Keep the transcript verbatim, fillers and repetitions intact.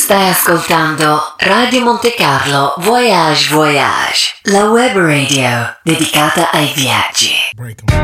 Stai ascoltando Radio Monte Carlo Voyage Voyage, la web radio dedicata ai viaggi.